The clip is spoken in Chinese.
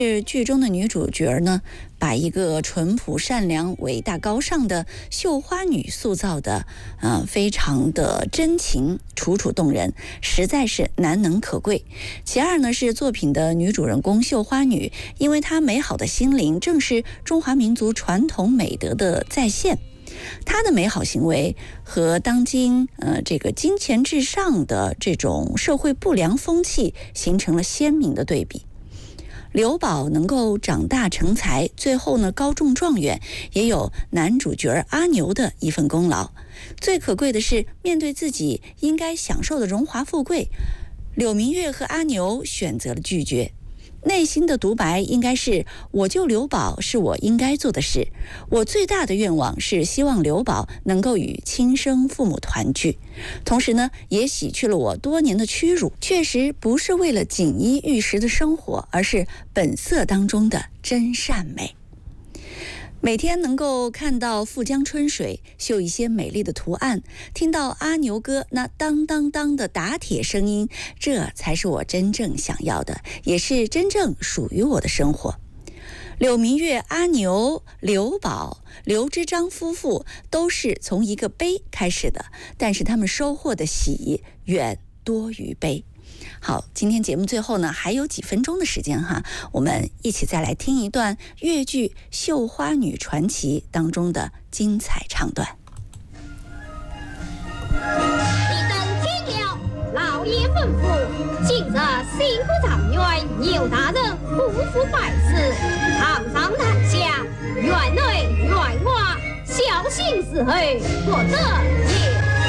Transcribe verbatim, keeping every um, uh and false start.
是剧中的女主角呢，把一个淳朴、善良、伟大、高尚的绣花女塑造的，呃，非常的真情、楚楚动人，实在是难能可贵。其二呢，是作品的女主人公绣花女，因为她美好的心灵正是中华民族传统美德的再现。他的美好行为和当今呃这个金钱至上的这种社会不良风气形成了鲜明的对比。刘宝能够长大成才，最后呢高中状元，也有男主角阿牛的一份功劳。最可贵的是，面对自己应该享受的荣华富贵，柳明月和阿牛选择了拒绝。内心的独白应该是：我救刘宝是我应该做的事，我最大的愿望是希望刘宝能够与亲生父母团聚，同时呢也洗去了我多年的屈辱。确实不是为了锦衣玉食的生活，而是本色当中的真善美。每天能够看到富江春水绣一些美丽的图案，听到阿牛哥那当当当的打铁声音，这才是我真正想要的，也是真正属于我的生活。柳明月、阿牛、刘宝、刘知章夫妇都是从一个悲开始的，但是他们收获的喜远多于悲。好，今天节目最后呢还有几分钟的时间哈，我们一起再来听一段越剧《绣花女传奇》当中的精彩唱段。 你等听了，老爷吩咐，今日幸福长院有大人不服拜师，堂上堂下，院内院外，小心伺候，否则